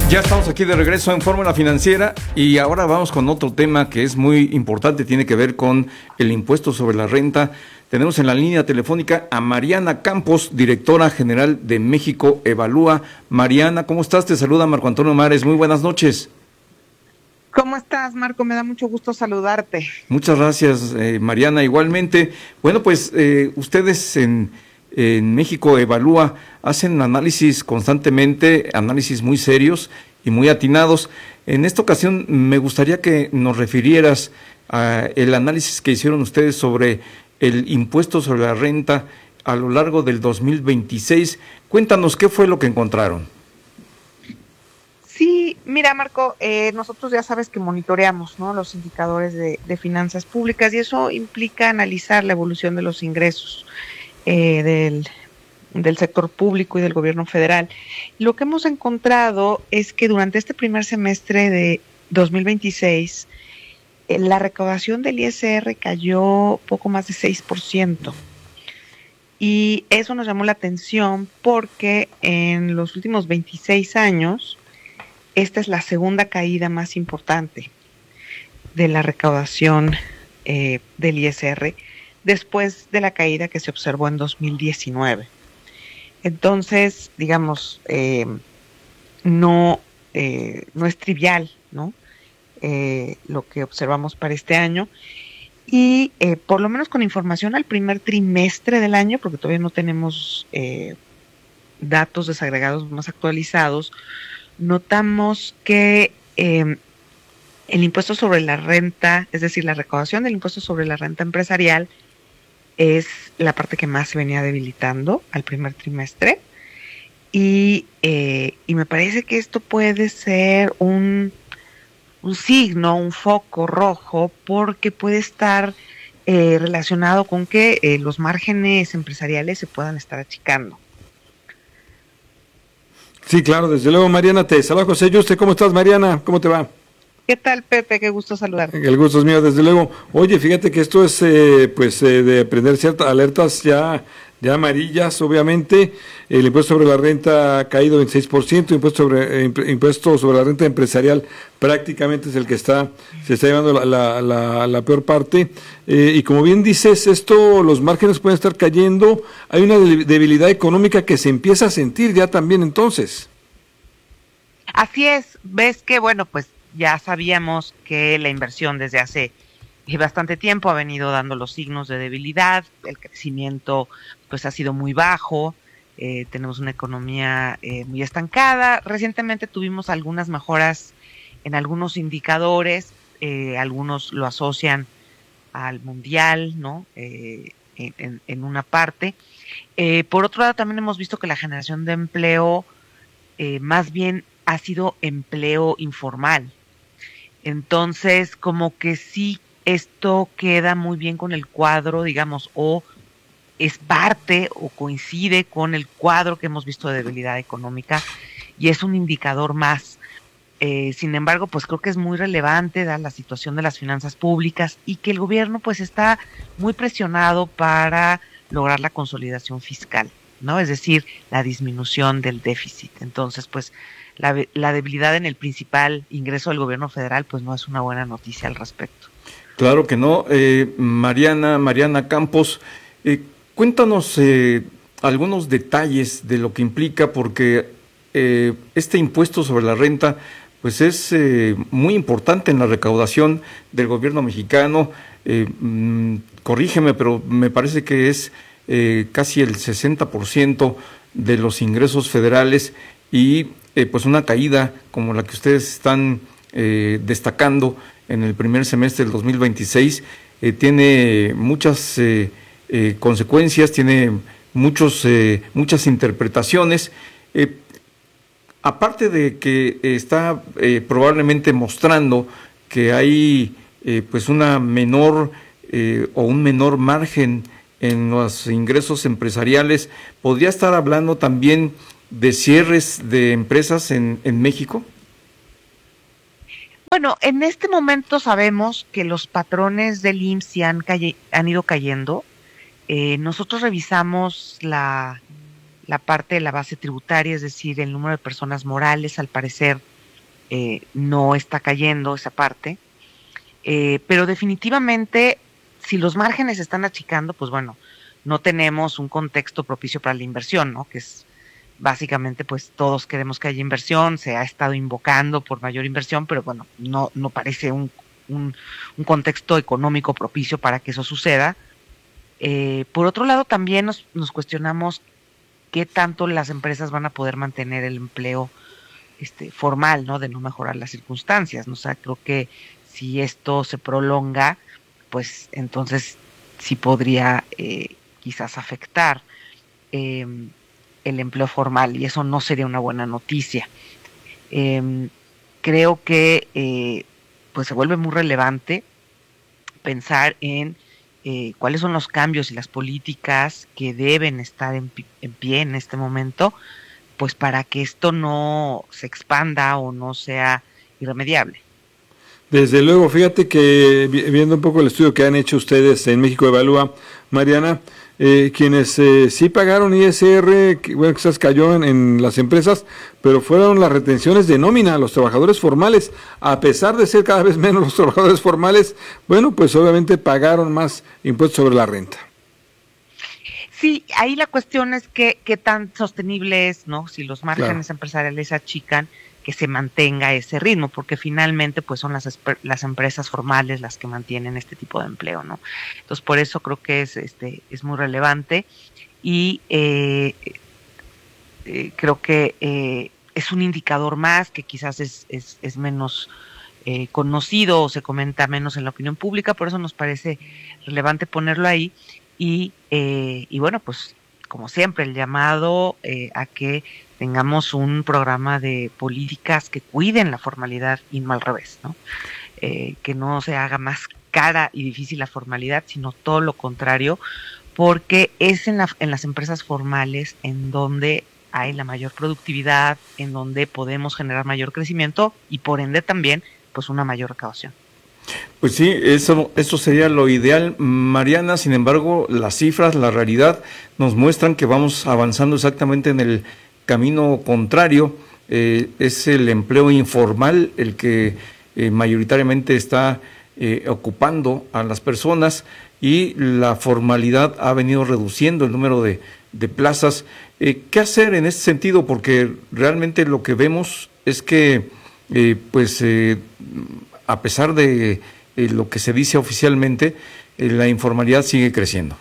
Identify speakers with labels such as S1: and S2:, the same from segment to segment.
S1: Ya estamos aquí de regreso en Fórmula Financiera y ahora vamos con otro tema que es muy importante, tiene que ver con el impuesto sobre la renta. Tenemos en la línea telefónica a Mariana Campos, directora general de México Evalúa. Mariana, ¿cómo estás? Te saluda Marco Antonio Mares. Muy buenas noches.
S2: ¿Cómo estás, Marco? Me da mucho gusto saludarte.
S1: Muchas gracias, Mariana. Igualmente, bueno, pues ustedes en México Evalúa hacen análisis constantemente, análisis muy serios y muy atinados. En esta ocasión me gustaría que nos refirieras a el análisis que hicieron ustedes sobre el impuesto sobre la renta a lo largo del 2026. Cuéntanos qué fue lo que encontraron.
S2: Sí, mira, Marco, nosotros ya sabes que monitoreamos, ¿no?, los indicadores de finanzas públicas, y eso implica analizar la evolución de los ingresos del sector público y del gobierno federal. Lo que hemos encontrado es que durante este primer semestre de 2026, la recaudación del ISR cayó poco más de 6%. Y eso nos llamó la atención porque en los últimos 26 años, esta es la segunda caída más importante de la recaudación del ISR, después de la caída que se observó en 2019. Entonces, digamos, no es trivial, ¿no?, lo que observamos para este año. Y por lo menos con información al primer trimestre del año, porque todavía no tenemos datos desagregados más actualizados, notamos que el impuesto sobre la renta, es decir, la recaudación del impuesto sobre la renta empresarial, es la parte que más se venía debilitando al primer trimestre. Y me parece que esto puede ser un signo, un foco rojo, porque puede estar relacionado con que los márgenes empresariales se puedan estar achicando.
S3: Sí, claro, desde luego, Mariana. Te saluda José Yuste. ¿Cómo estás, Mariana? ¿Cómo te va?
S2: ¿Qué tal, Pepe? Qué gusto saludarte.
S3: El gusto es mío, desde luego. Oye, fíjate que esto es de prender ciertas alertas ya amarillas, obviamente. El impuesto sobre la renta ha caído en 6%, impuesto sobre la renta empresarial prácticamente es el que se está llevando la peor parte. Y como bien dices, los márgenes pueden estar cayendo. Hay una debilidad económica que se empieza a sentir ya también entonces.
S2: Así es. Ves que, bueno, pues ya sabíamos que la inversión desde hace bastante tiempo ha venido dando los signos de debilidad. El crecimiento pues ha sido muy bajo, tenemos una economía muy estancada. Recientemente tuvimos algunas mejoras en algunos indicadores, algunos lo asocian al mundial, ¿no?, en una parte. Por otro lado, también hemos visto que la generación de empleo más bien ha sido empleo informal. Entonces, como que sí, esto queda muy bien con el cuadro, digamos, o es parte o coincide con el cuadro que hemos visto de debilidad económica, y es un indicador más. Sin embargo, pues creo que es muy relevante dada la situación de las finanzas públicas y que el gobierno pues está muy presionado para lograr la consolidación fiscal, ¿no? Es decir, la disminución del déficit. Entonces, pues la debilidad en el principal ingreso del gobierno federal pues no es una buena noticia al respecto.
S1: Claro que no. Mariana Campos, cuéntanos algunos detalles de lo que implica, porque este impuesto sobre la renta pues es muy importante en la recaudación del gobierno mexicano. Corrígeme, pero me parece que es casi el 60% de los ingresos federales, y pues una caída como la que ustedes están destacando en el primer semestre del 2026 tiene muchas consecuencias, tiene muchas interpretaciones. Aparte de que está probablemente mostrando que hay pues una menor o un menor margen en los ingresos empresariales, ¿podría estar hablando también de cierres de empresas en México?
S2: Bueno, en este momento sabemos que los patrones del IMSS han ido cayendo. Nosotros revisamos la parte de la base tributaria, es decir, el número de personas morales, al parecer no está cayendo esa parte, pero definitivamente si los márgenes se están achicando, pues bueno, no tenemos un contexto propicio para la inversión, ¿no? Que es básicamente, pues todos queremos que haya inversión, se ha estado invocando por mayor inversión, pero bueno, no parece un contexto económico propicio para que eso suceda. Por otro lado, también nos cuestionamos qué tanto las empresas van a poder mantener el empleo formal, ¿no? De no mejorar las circunstancias, ¿no? O sea, creo que si esto se prolonga, pues entonces sí podría quizás afectar el empleo formal, y eso no sería una buena noticia. Creo que pues se vuelve muy relevante pensar en cuáles son los cambios y las políticas que deben estar en pie en este momento, pues para que esto no se expanda o no sea irremediable.
S3: Desde luego, fíjate que viendo un poco el estudio que han hecho ustedes en México Evalúa, Mariana, quienes sí pagaron ISR, bueno, quizás cayó en las empresas, pero fueron las retenciones de nómina a los trabajadores formales. A pesar de ser cada vez menos los trabajadores formales, bueno, pues obviamente pagaron más impuestos sobre la renta.
S2: Sí, ahí la cuestión es qué tan sostenible es, ¿no? Si los márgenes empresariales achican, que se mantenga ese ritmo, porque finalmente pues son las empresas formales las que mantienen este tipo de empleo, ¿no? Entonces por eso creo que es muy relevante, y creo que es un indicador más que quizás es menos conocido o se comenta menos en la opinión pública, por eso nos parece relevante ponerlo ahí. Y bueno, pues como siempre, el llamado a que tengamos un programa de políticas que cuiden la formalidad y no al revés, ¿no? Que no se haga más cara y difícil la formalidad, sino todo lo contrario, porque es en las empresas formales en donde hay la mayor productividad, en donde podemos generar mayor crecimiento y por ende también pues una mayor recaudación.
S1: Pues sí, eso sería lo ideal, Mariana. Sin embargo, las cifras, la realidad nos muestran que vamos avanzando exactamente en el camino contrario. Es el empleo informal el que mayoritariamente está ocupando a las personas, y la formalidad ha venido reduciendo el número de plazas. ¿Qué hacer en este sentido? Porque realmente lo que vemos es que a pesar de lo que se dice oficialmente, la informalidad sigue creciendo.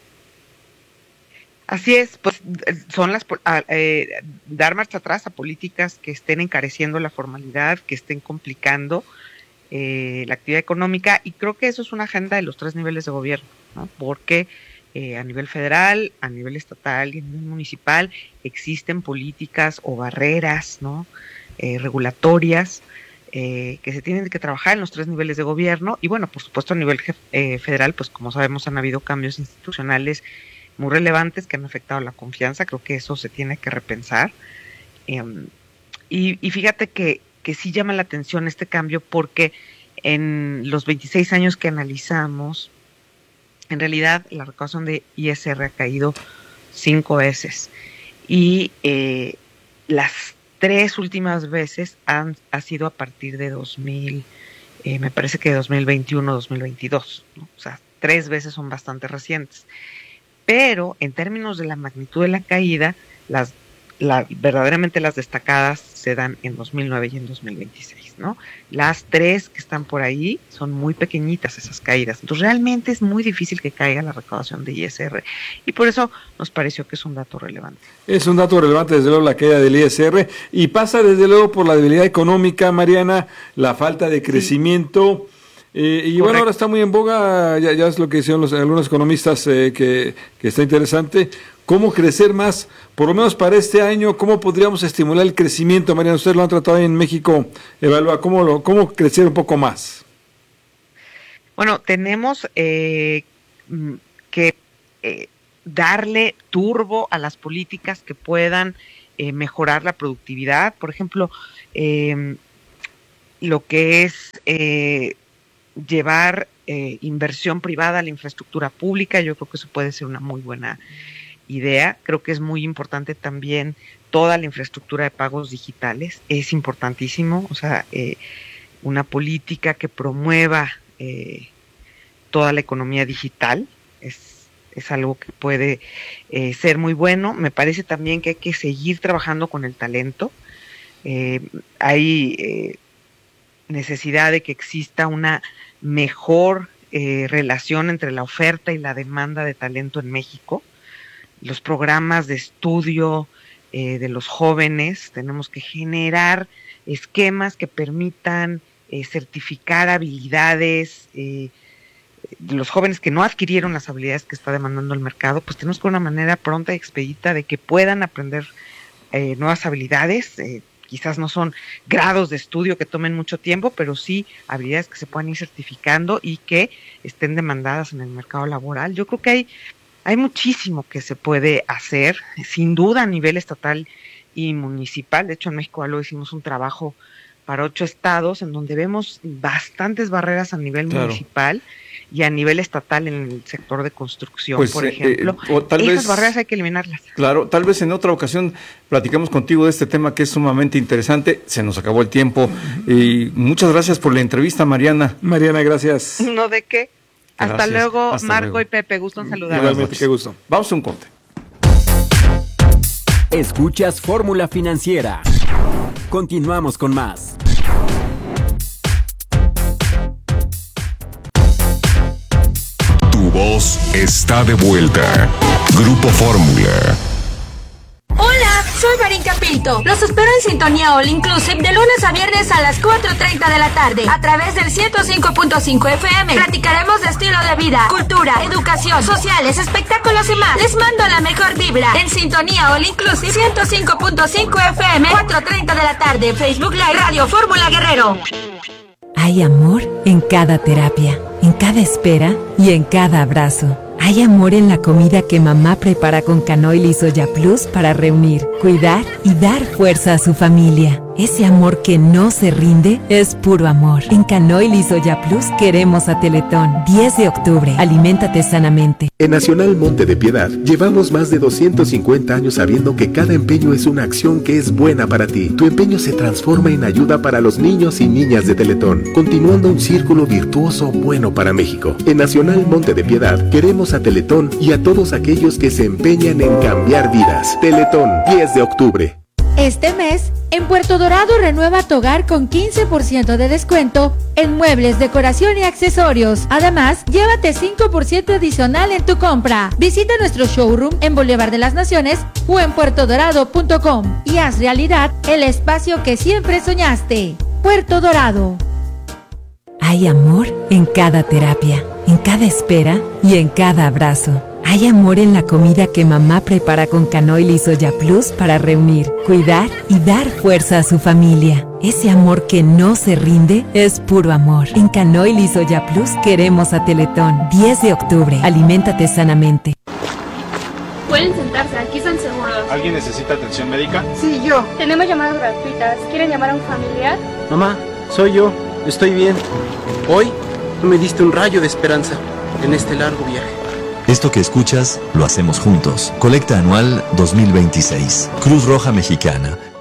S2: Así es, pues son dar marcha atrás a políticas que estén encareciendo la formalidad, que estén complicando la actividad económica, y creo que eso es una agenda de los 3 niveles de gobierno, ¿no? Porque a nivel federal, a nivel estatal y a nivel municipal existen políticas o barreras, ¿no? Regulatorias que se tienen que trabajar en los 3 niveles de gobierno, y bueno, por supuesto a nivel federal, pues como sabemos han habido cambios institucionales muy relevantes que han afectado la confianza. Creo que eso se tiene que repensar, y fíjate que sí llama la atención este cambio, porque en los 26 años que analizamos, en realidad la recaudación de ISR ha caído 5 veces, y las 3 últimas veces ha sido a partir de 2000, me parece que de 2021, 2022, ¿no? O sea, 3 veces son bastante recientes. Pero en términos de la magnitud de la caída, verdaderamente las destacadas se dan en 2009 y en 2026, ¿no? Las 3 que están por ahí son muy pequeñitas esas caídas. Entonces realmente es muy difícil que caiga la recaudación de ISR, y por eso nos pareció que es un dato relevante.
S3: Es un dato relevante, desde luego, la caída del ISR, y pasa desde luego por la debilidad económica, Mariana, la falta de crecimiento. Sí. Y bueno, ahora está muy en boga, ya es lo que hicieron algunos economistas, que está interesante, cómo crecer más, por lo menos para este año. ¿Cómo podríamos estimular el crecimiento, Mariana? Ustedes lo han tratado en México, Evalúa, ¿cómo crecer un poco más?
S2: Bueno, tenemos que darle turbo a las políticas que puedan mejorar la productividad. Por ejemplo, lo que es llevar inversión privada a la infraestructura pública, yo creo que eso puede ser una muy buena idea. Creo que es muy importante también toda la infraestructura de pagos digitales, es importantísimo, o sea, una política que promueva toda la economía digital es algo que puede ser muy bueno. Me parece también que hay que seguir trabajando con el talento. Hay necesidad de que exista una mejor relación entre la oferta y la demanda de talento en México. Los programas de estudio de los jóvenes, tenemos que generar esquemas que permitan certificar habilidades. Los jóvenes que no adquirieron las habilidades que está demandando el mercado, pues tenemos que una manera pronta y expedita de que puedan aprender nuevas habilidades. Quizás no son grados de estudio que tomen mucho tiempo, pero sí habilidades que se puedan ir certificando y que estén demandadas en el mercado laboral. Yo creo que hay muchísimo que se puede hacer, sin duda a nivel estatal y municipal. De hecho, en México lo hicimos un trabajo para 8 estados en donde vemos bastantes barreras a nivel municipal y a nivel estatal en el sector de construcción, pues, por ejemplo. Esas barreras hay que eliminarlas.
S1: Claro, tal vez en otra ocasión platicamos contigo de este tema que es sumamente interesante. Se nos acabó el tiempo. Y muchas gracias por la entrevista, Mariana.
S3: Mariana, gracias.
S2: No, ¿de qué? Gracias. Hasta luego, Marco y Pepe. Gusto en saludarlos.
S3: Igualmente, qué gusto.
S1: Vamos a un corte.
S4: Escuchas Fórmula Financiera. Continuamos con más.
S5: Tu voz está de vuelta. Grupo Fórmula.
S6: Hola, soy Marinka Pinto. Los espero en Sintonía All Inclusive de lunes a viernes a las 4:30 de la tarde a través del 105.5 FM. Platicaremos de estilo de vida, cultura, educación, sociales, espectáculos y más. Les mando la mejor vibra en Sintonía All Inclusive 105.5 FM, 4:30 de la tarde. Facebook Live Radio Fórmula Guerrero.
S7: Hay amor en cada terapia, en cada espera y en cada abrazo. Hay amor en la comida que mamá prepara con canoil y soya plus para reunir, cuidar y dar fuerza a su familia. Ese amor que no se rinde es puro amor. En Canoil y Soya Plus queremos a Teletón. 10 de octubre. Aliméntate sanamente.
S8: En Nacional Monte de Piedad llevamos más de 250 años sabiendo que cada empeño es una acción que es buena para ti. Tu empeño se transforma en ayuda para los niños y niñas de Teletón, continuando un círculo virtuoso bueno para México. En Nacional Monte de Piedad queremos a Teletón y a todos aquellos que se empeñan en cambiar vidas. Teletón, 10 de octubre.
S9: Este mes, en Puerto Dorado renueva tu hogar con 15% de descuento en muebles, decoración y accesorios. Además, llévate 5% adicional en tu compra. Visita nuestro showroom en Boulevard de las Naciones o en puertodorado.com y haz realidad el espacio que siempre soñaste. Puerto Dorado.
S7: Hay amor en cada terapia, en cada espera y en cada abrazo. Hay amor en la comida que mamá prepara con Canoil y Soya Plus para reunir, cuidar y dar fuerza a su familia. Ese amor que no se rinde es puro amor. En Canoil y Soya Plus queremos a Teletón. 10 de octubre. Aliméntate sanamente.
S10: Pueden sentarse, aquí están seguros.
S11: ¿Alguien necesita atención médica?
S2: Sí, yo.
S10: Tenemos llamadas gratuitas. ¿Quieren llamar a un familiar?
S12: Mamá, soy yo. Estoy bien. Hoy tú me diste un rayo de esperanza en este largo viaje.
S13: Esto que escuchas, lo hacemos juntos. Colecta anual 2026. Cruz Roja Mexicana.